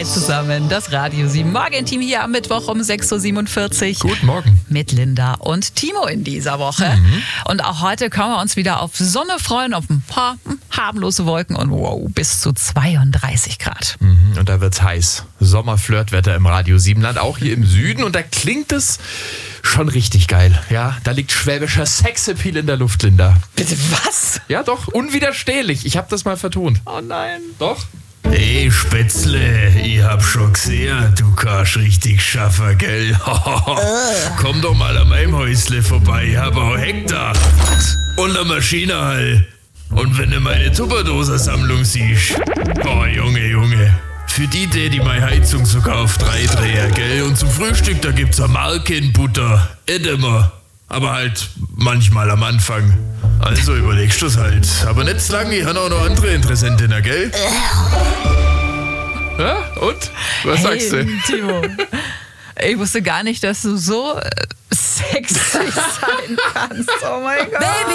Hi zusammen, das Radio 7 Morgenteam hier am Mittwoch um 6.47 Uhr. Guten Morgen. Mit Linda und Timo in dieser Woche. Und auch heute können wir uns wieder auf Sonne freuen, auf ein paar harmlose Wolken und wow, bis zu 32 Grad. Und da wird's heiß. Sommerflirtwetter im Radio 7 Land, auch hier im Süden. Und da klingt es schon richtig geil. Ja, da liegt schwäbischer Sexappeal in der Luft, Linda. Bitte was? Ja, doch, unwiderstehlich. Ich habe das mal vertont. Oh nein. Doch? Hey Spätzle, ich hab schon gesehen, du kannst richtig schaffen, gell? Komm doch mal an meinem Häusle vorbei, ich hab auch Hektar und eine Maschinenhall. Und wenn du meine Tupperdoser-Sammlung siehst, oh Junge, für die meine Heizung sogar auf 3 Dreher, gell? Und zum Frühstück, da gibt's eine Markenbutter, immer, aber halt manchmal am Anfang. Also überlegst du's halt. Aber nicht zu lange, ich habe auch noch andere Interessentinnen, gell? Ja, und? Was sagst du? Timo, ich wusste gar nicht, dass du so sexy sein kannst. Oh mein Gott.